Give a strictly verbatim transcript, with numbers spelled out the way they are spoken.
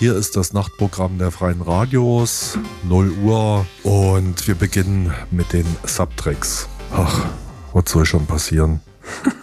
Hier ist das Nachtprogramm der Freien Radios, null Uhr, und wir beginnen mit den Subtracks. Ach, was soll schon passieren?